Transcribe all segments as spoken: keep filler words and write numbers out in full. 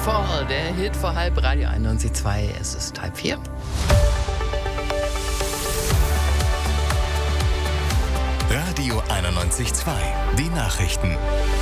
Fall, der Hit vor halb, Radio einundneunzig Komma zwei, es ist halb vier. Radio einundneunzig Komma zwei, die Nachrichten.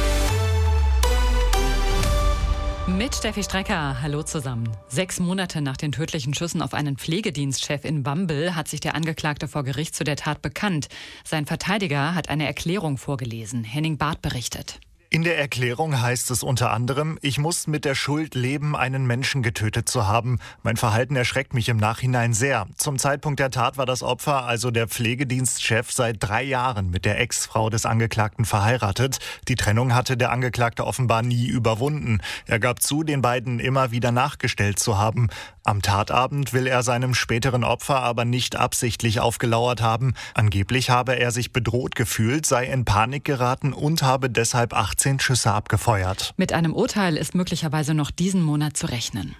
Mit Steffi Strecker, hallo zusammen. Sechs Monate nach den tödlichen Schüssen auf einen Pflegedienstchef in Bamble hat sich der Angeklagte vor Gericht zu der Tat bekannt. Sein Verteidiger hat eine Erklärung vorgelesen. Henning Barth berichtet. In der Erklärung heißt es unter anderem, ich muss mit der Schuld leben, einen Menschen getötet zu haben. Mein Verhalten erschreckt mich im Nachhinein sehr. Zum Zeitpunkt der Tat war das Opfer, also der Pflegedienstchef, seit drei Jahren mit der Ex-Frau des Angeklagten verheiratet. Die Trennung hatte der Angeklagte offenbar nie überwunden. Er gab zu, den beiden immer wieder nachgestellt zu haben. Am Tatabend will er seinem späteren Opfer aber nicht absichtlich aufgelauert haben. Angeblich habe er sich bedroht gefühlt, sei in Panik geraten und habe deshalb achtzehn Schüsse abgefeuert. Mit einem Urteil ist möglicherweise noch diesen Monat zu rechnen.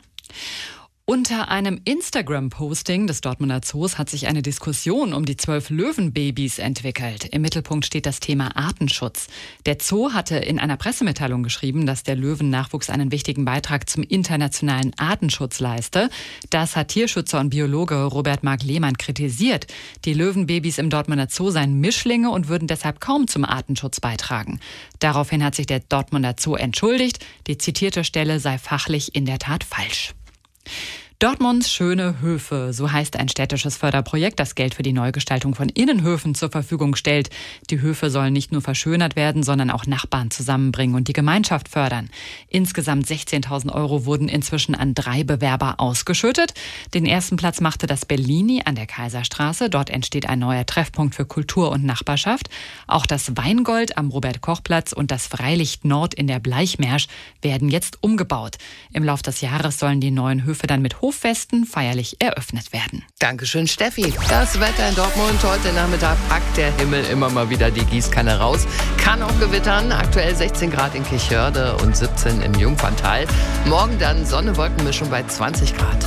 Unter einem Instagram-Posting des Dortmunder Zoos hat sich eine Diskussion um die zwölf Löwenbabys entwickelt. Im Mittelpunkt steht das Thema Artenschutz. Der Zoo hatte in einer Pressemitteilung geschrieben, dass der Löwennachwuchs einen wichtigen Beitrag zum internationalen Artenschutz leiste. Das hat Tierschützer und Biologe Robert Marc Lehmann kritisiert. Die Löwenbabys im Dortmunder Zoo seien Mischlinge und würden deshalb kaum zum Artenschutz beitragen. Daraufhin hat sich der Dortmunder Zoo entschuldigt. Die zitierte Stelle sei fachlich in der Tat falsch. Dortmunds schöne Höfe, so heißt ein städtisches Förderprojekt, das Geld für die Neugestaltung von Innenhöfen zur Verfügung stellt. Die Höfe sollen nicht nur verschönert werden, sondern auch Nachbarn zusammenbringen und die Gemeinschaft fördern. Insgesamt sechzehntausend Euro wurden inzwischen an drei Bewerber ausgeschüttet. Den ersten Platz machte das Bellini an der Kaiserstraße. Dort entsteht ein neuer Treffpunkt für Kultur und Nachbarschaft. Auch das Weingold am Robert-Koch-Platz und das Freilicht Nord in der Bleichmersch werden jetzt umgebaut. Im Lauf des Jahres sollen die neuen Höfe dann mit Hoffesten feierlich eröffnet werden. Dankeschön, Steffi. Das Wetter in Dortmund heute Nachmittag packt der Himmel immer mal wieder die Gießkanne raus. Kann auch gewittern. Aktuell sechzehn Grad in Kirchhörde und siebzehn im Jungferntal. Morgen dann Sonne-Wolken-Mischung bei zwanzig Grad.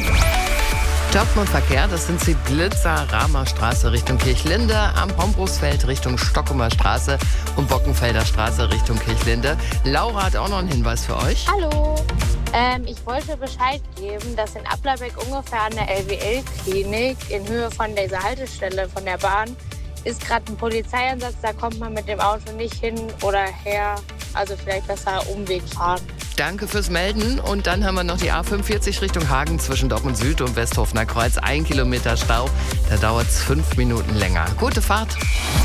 Dortmund-Verkehr, das sind die Glitzer-Rahmer Straße Richtung Kirchlinde, am Hombrusfeld Richtung Stockumer Straße und Bockenfelder Straße Richtung Kirchlinde. Laura hat auch noch einen Hinweis für euch. Hallo, ähm, ich wollte Bescheid geben, dass in Applerbeck ungefähr an der L W L-Klinik in Höhe von dieser Haltestelle von der Bahn ist gerade ein Polizeieinsatz, da kommt man mit dem Auto nicht hin oder her, also vielleicht besser Umweg fahren. Danke fürs Melden. Und dann haben wir noch die A fünfundvierzig Richtung Hagen zwischen Dortmund Süd und Westhofener Kreuz. Ein Kilometer Stau. Da dauert es fünf Minuten länger. Gute Fahrt.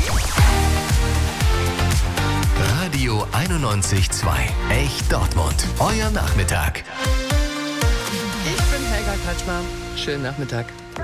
Radio einundneunzig Komma zwei. Echt Dortmund. Euer Nachmittag. Ich bin Helga Kretschmer. Schönen Nachmittag.